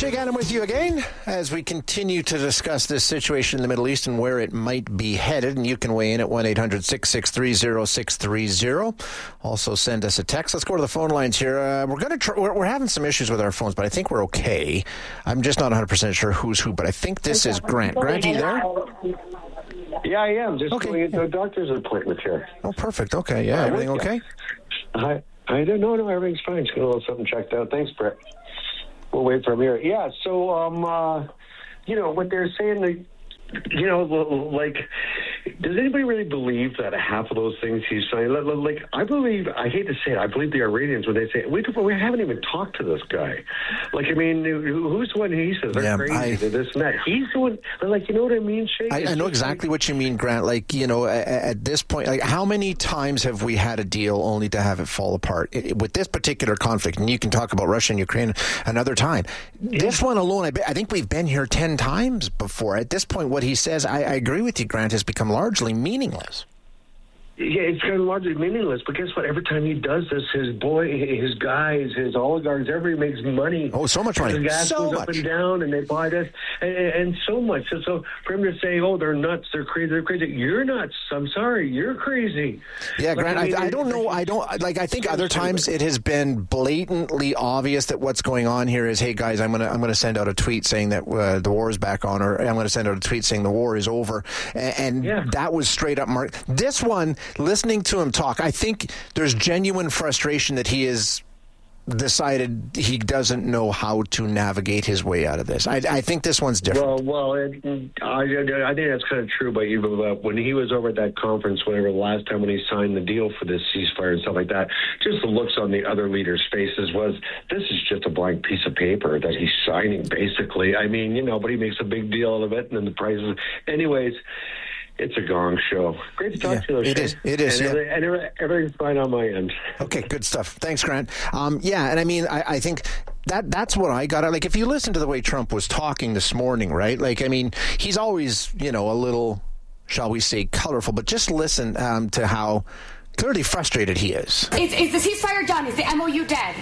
Shay Gannon with you again as we continue to discuss this situation in the Middle East and where it might be headed. And you can weigh in at 1-800-663-0630. Also send us a text. Let's go to the phone lines here. We're having some issues with our phones, but I think we're okay. I'm just not 100% sure who's who, but I think this is Grant. Grant, are you there? Yeah, I am. Just going into a doctor's appointment here. Oh, perfect. Okay. Yeah, everything okay? I don't know. No, everything's fine. Just got a little something checked out. Thanks, Brett. We'll wait for him here. Yeah, so, what they're saying, like, does anybody really believe that half of those things he's saying? Like, I hate to say it, I believe the Iranians when they say, we haven't even talked to this guy. Like, I mean, who's the one he says, they're crazy, they're this and that. He's the one, like, you know what I mean, Shay? I know exactly what you mean, Grant. Like, at this point, like, how many times have we had a deal only to have it fall apart? With this particular conflict, and you can talk about Russia and Ukraine another time. Yeah. This one alone, I think we've been here 10 times before. At this point, what he says, I agree with you, Grant, has become largely meaningless. Yeah, it's kind of largely meaningless, but guess what? Every time he does this, his guys, his oligarchs, everybody makes money. Oh, so much money. The gas goes up and down, and they buy this, and so much. So for him to say, oh, they're nuts, they're crazy, you're nuts. I'm sorry, you're crazy. Yeah, Grant, I don't know. I think other times it has been blatantly obvious that what's going on here is, hey, guys, I'm gonna send out a tweet saying that the war is back on, or I'm going to send out a tweet saying the war is over. And that was straight up mark. This one, listening to him talk, I think there's genuine frustration that he has decided he doesn't know how to navigate his way out of this. I think this one's different. Well, I think that's kind of true. But when he was over at that conference, whatever, the last time when he signed the deal for this ceasefire and stuff like that, just the looks on the other leaders' faces was, this is just a blank piece of paper that he's signing, basically. I mean, but he makes a big deal out of it, and then the prices. Anyways, it's a gong show. Great to talk to you. It is. And everything's fine on my end. Okay, good stuff. Thanks, Grant. And I mean, I think that's what I got. Like, if you listen to the way Trump was talking this morning, right? Like, I mean, he's always, a little, shall we say, colorful, but just listen to how clearly frustrated he is. Is the ceasefire done? Is the MOU dead?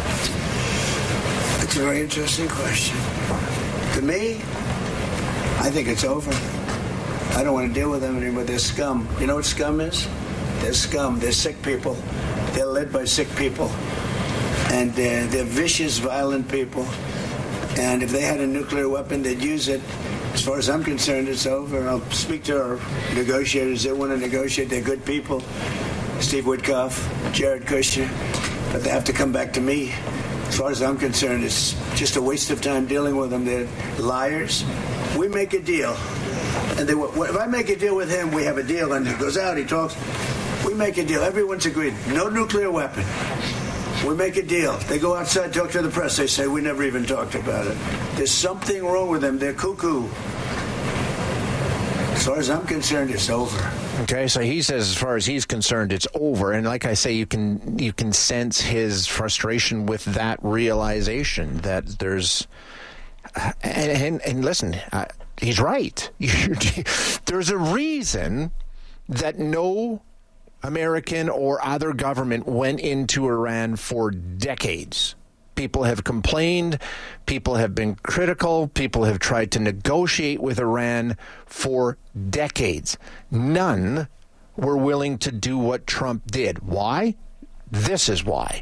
It's a very interesting question. To me, I think it's over. I don't want to deal with them anymore. They're scum. You know what scum is? They're scum. They're sick people. They're led by sick people. And they're vicious, violent people. And if they had a nuclear weapon, they'd use it. As far as I'm concerned, it's over. I'll speak to our negotiators. They want to negotiate. They're good people. Steve Witkoff, Jared Kushner. But they have to come back to me. As far as I'm concerned, it's just a waste of time dealing with them. They're liars. We make a deal. And if I make a deal with him, we have a deal, and he goes out, he talks. We make a deal. Everyone's agreed. No nuclear weapon. We make a deal. They go outside, talk to the press. They say, we never even talked about it. There's something wrong with them. They're cuckoo. As far as I'm concerned, it's over. Okay, so he says as far as he's concerned, it's over. And like I say, you can sense his frustration with that realization that there's... And listen... he's right. There's a reason that no American or other government went into Iran for decades. People have complained. People have been critical. People have tried to negotiate with Iran for decades. None were willing to do what Trump did. Why? This is why.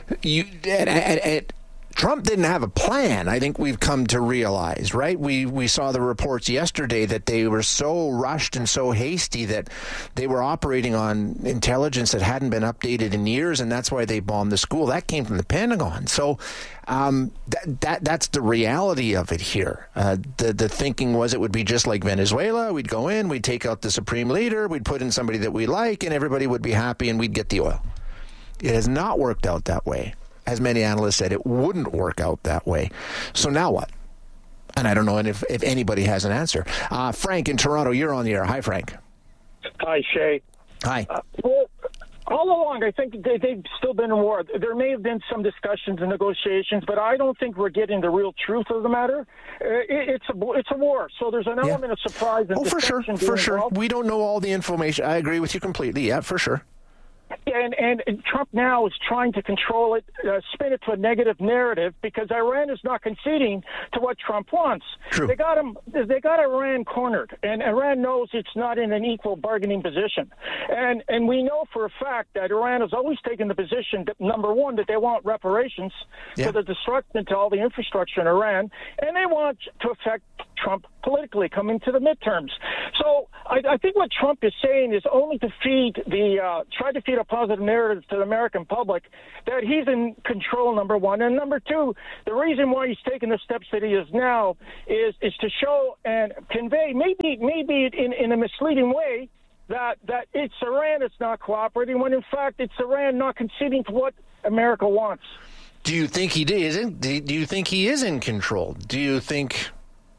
Trump didn't have a plan, I think we've come to realize, right? We saw the reports yesterday that they were so rushed and so hasty that they were operating on intelligence that hadn't been updated in years, and that's why they bombed the school. That came from the Pentagon. So that's the reality of it here. The thinking was it would be just like Venezuela. We'd go in, we'd take out the supreme leader, we'd put in somebody that we like, and everybody would be happy, and we'd get the oil. It has not worked out that way. As many analysts said, it wouldn't work out that way. So now what? And I don't know if anybody has an answer. Frank in Toronto, you're on the air. Hi, Frank. Hi, Shay. Hi. All along, I think they've still been in war. There may have been some discussions and negotiations, but I don't think we're getting the real truth of the matter. It's a war, so there's an element of surprise. And for sure. We don't know all the information. I agree with you completely. Yeah, for sure. And Trump now is trying to control it, spin it to a negative narrative, because Iran is not conceding to what Trump wants. True. They got Iran cornered, and Iran knows it's not in an equal bargaining position. And we know for a fact that Iran has always taken the position that, number one, that they want reparations for the destruction to all the infrastructure in Iran, and they want to affect Trump politically coming to the midterms. So I think what Trump is saying is only to try to feed a positive narrative to the American public that he's in control, number one. And number two, the reason why he's taking the steps that he is now is to show and convey, maybe in a misleading way, that it's Iran that's not cooperating, when in fact it's Iran not conceding to what America wants. Do you think he isn't? Do you think he is in control? Do you think?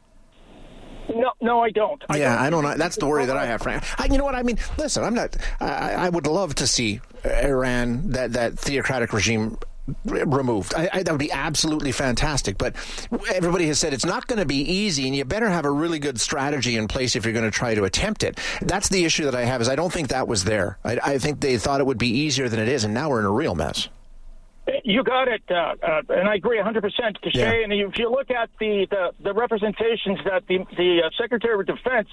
No, I don't. I don't know. That's the worry that I have, Frank. You know what I mean? Listen, I'm not. I would love to see Iran, that theocratic regime, removed. That would be absolutely fantastic. But everybody has said it's not going to be easy, and you better have a really good strategy in place if you're going to try to attempt it. That's the issue that I have. Is I don't think that was there. I think they thought it would be easier than it is, and now we're in a real mess. You got it, and I agree 100%, Cachet. And if you look at the representations that the Secretary of Defense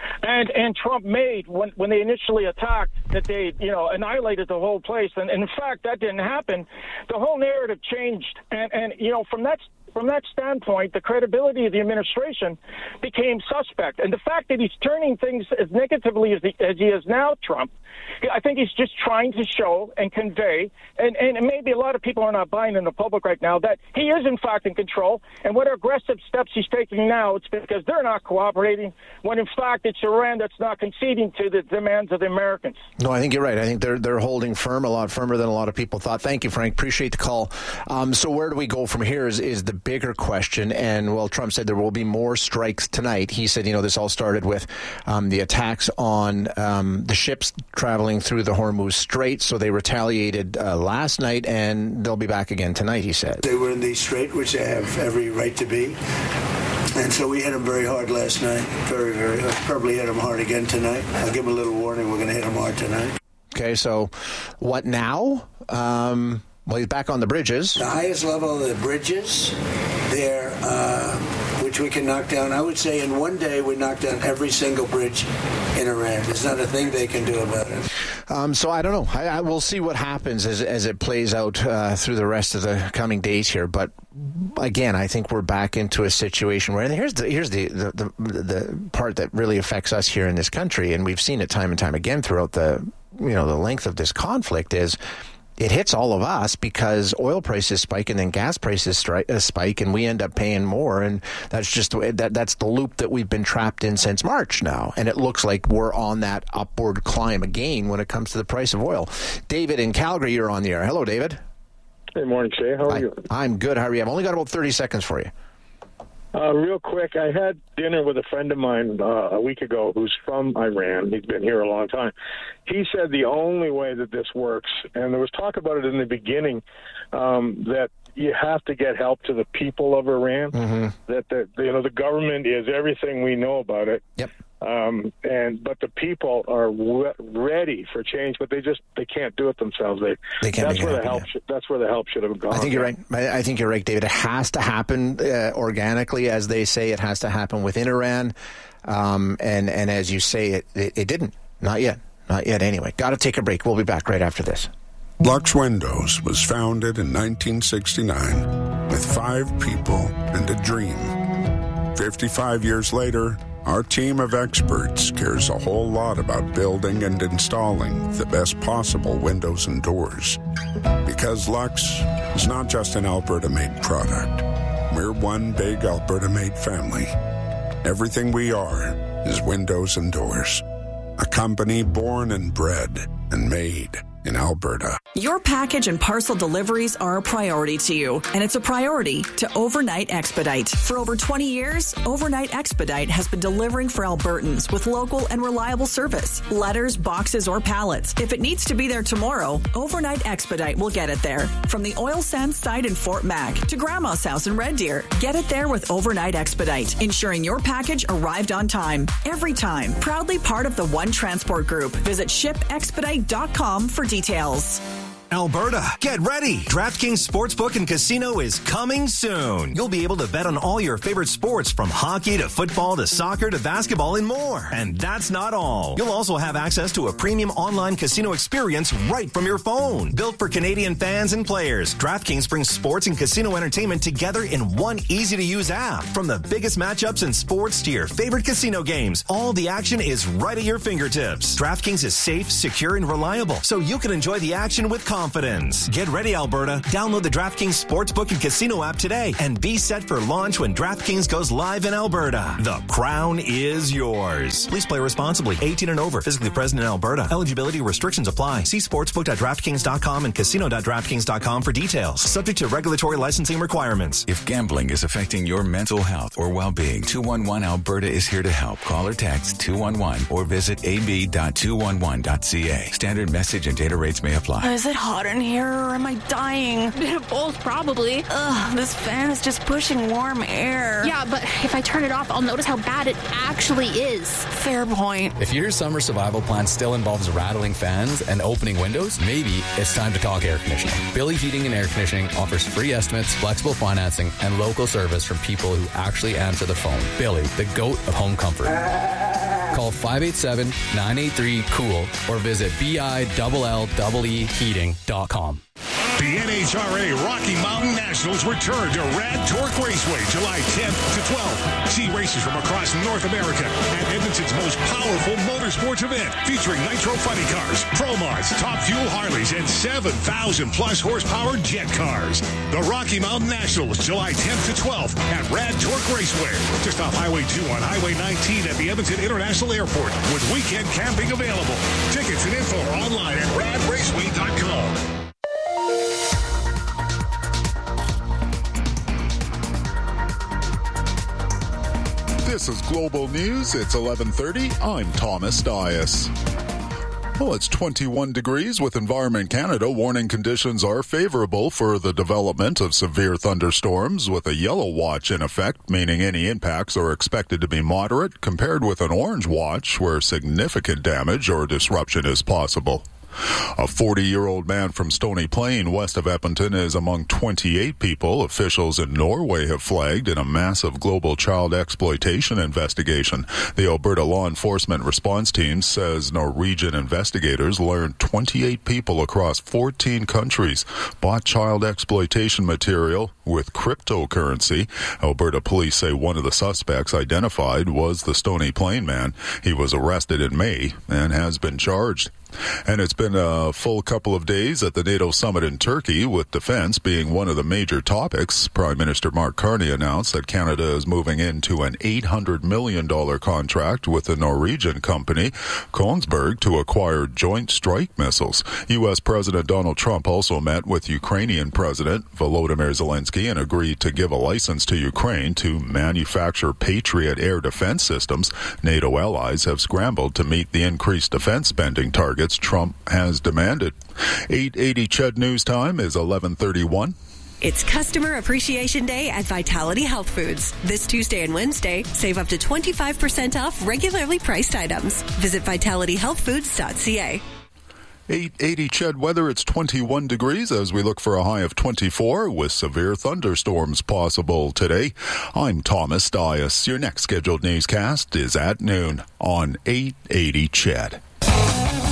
and Trump made when they initially attacked, that they annihilated the whole place, and in fact that didn't happen. The whole narrative changed, and from that standpoint, the credibility of the administration became suspect. And the fact that he's turning things as negatively as he is now, Trump, I think he's just trying to show and convey, and maybe a lot of people are not buying in the public right now, that he is in fact in control. And what aggressive steps he's taking now, it's because they're not cooperating, when in fact it's Iran that's not conceding to the demands of the Americans. No, I think you're right. I think they're holding firm, a lot firmer than a lot of people thought. Thank you, Frank. Appreciate the call. So where do we go from here is the bigger question. And, well, Trump said there will be more strikes tonight. He said, this all started with the attacks on the ships traveling through the Hormuz Strait. So they retaliated last night, and they'll be back again tonight, he said. They were in the strait, which they have every right to be. And so we hit them very hard last night. Very, very hard. Probably hit them hard again tonight. I'll give them a little warning. We're going to hit them hard tonight. Okay, so what now? Well, he's back on the bridges. The highest level of the bridges there, which we can knock down. I would say in one day we knock down every single bridge in Iran. There's not a thing they can do about it. So I don't know. I will see what happens as it plays out through the rest of the coming days here. But again, I think we're back into a situation where, and here's the part that really affects us here in this country, and we've seen it time and time again throughout the length of this conflict, is it hits all of us because oil prices spike and then gas prices spike, and we end up paying more. And that's just that's the loop that we've been trapped in since March now. And it looks like we're on that upward climb again when it comes to the price of oil. David in Calgary, you're on the air. Hello, David. Good morning, Shay. How are you? I'm good. How are you? I've only got about 30 seconds for you. Real quick, I had dinner with a friend of mine a week ago who's from Iran. He's been here a long time. He said the only way that this works, and there was talk about it in the beginning, that you have to get help to the people of Iran. Mm-hmm. That the government is everything we know about it. Yep. But the people are ready for change, but they can't do it themselves. They can't. That's where the help. That's where the help should have gone. I think you're right. I think you're right, David. It has to happen organically, as they say. It has to happen within Iran, and as you say, it didn't. Not yet. Anyway, got to take a break. We'll be back right after this. Lux Windows was founded in 1969 with 5 people and a dream. 55 years later, our team of experts cares a whole lot about building and installing the best possible windows and doors. Because Lux is not just an Alberta-made product. We're one big Alberta-made family. Everything we are is windows and doors. A company born and bred and made in Alberta. Your package and parcel deliveries are a priority to you, and it's a priority to Overnight Expedite. For over 20 years, Overnight Expedite has been delivering for Albertans with local and reliable service. Letters, boxes, or pallets. If it needs to be there tomorrow, Overnight Expedite will get it there. From the oil sands site in Fort Mac to Grandma's house in Red Deer, get it there with Overnight Expedite, ensuring your package arrived on time. Every time. Proudly part of the One Transport Group. Visit shipexpedite.com for details. Alberta, get ready! DraftKings Sportsbook and Casino is coming soon. You'll be able to bet on all your favorite sports from hockey to football to soccer to basketball and more. And that's not all. You'll also have access to a premium online casino experience right from your phone. Built for Canadian fans and players, DraftKings brings sports and casino entertainment together in one easy-to-use app. From the biggest matchups in sports to your favorite casino games, all the action is right at your fingertips. DraftKings is safe, secure, and reliable, so you can enjoy the action with confidence. Get ready, Alberta. Download the DraftKings Sportsbook and Casino app today and be set for launch when DraftKings goes live in Alberta. The crown is yours. Please play responsibly. 18 and over. Physically present in Alberta. Eligibility restrictions apply. See sportsbook.draftkings.com and casino.draftkings.com for details. Subject to regulatory licensing requirements. If gambling is affecting your mental health or well-being, 211 Alberta is here to help. Call or text 211 or visit ab.211.ca. Standard message and data rates may apply. Is it hot in here or am I dying? Both, probably. Ugh, this fan is just pushing warm air. Yeah, but if I turn it off, I'll notice how bad it actually is. Fair point. If your summer survival plan still involves rattling fans and opening windows, maybe it's time to talk air conditioning. Billy Heating and Air Conditioning offers free estimates, flexible financing, and local service from people who actually answer the phone. Billy, the GOAT of home comfort. Call 587-983-COOL or visit BILLEEheating.com. The NHRA Rocky Mountain Nationals return to Rad Torque Raceway July 10th to 12th. See races from across North America at Edmonton's most powerful motorsports event, featuring nitro funny cars, Pro Mods, top fuel Harleys, and 7,000 plus horsepower jet cars. The Rocky Mountain Nationals July 10th to 12th at Rad Torque Raceway, just off Highway 2 on Highway 19 at the Edmonton International Airport, with weekend camping available. Tickets and info are online at radraceway.com. This is Global News. It's 11:30. I'm Thomas Dias. Well, it's 21 degrees with Environment Canada warning conditions are favorable for the development of severe thunderstorms with a yellow watch in effect, meaning any impacts are expected to be moderate, compared with an orange watch where significant damage or disruption is possible. A 40-year-old man from Stony Plain, west of Edmonton, is among 28 people officials in Norway have flagged in a massive global child exploitation investigation. The Alberta Law Enforcement Response Team says Norwegian investigators learned 28 people across 14 countries bought child exploitation material with cryptocurrency. Alberta police say one of the suspects identified was the Stony Plain man. He was arrested in May and has been charged. And it's been a full couple of days at the NATO summit in Turkey, with defense being one of the major topics. Prime Minister Mark Carney announced that Canada is moving into an $800 million contract with the Norwegian company Kongsberg to acquire Joint Strike Missiles. U.S. President Donald Trump also met with Ukrainian President Volodymyr Zelensky and agreed to give a license to Ukraine to manufacture Patriot air defense systems. NATO allies have scrambled to meet the increased defense spending targets Trump has demanded. 8:80 CHED News Time is 11:31. It's Customer Appreciation Day at Vitality Health Foods. This Tuesday and Wednesday, save up to 25% off regularly priced items. Visit vitalityhealthfoods.ca. 8:80 CHED weather. It's 21 degrees as we look for a high of 24 with severe thunderstorms possible today. I'm Thomas Dias. Your next scheduled newscast is at noon on 8:80 CHED.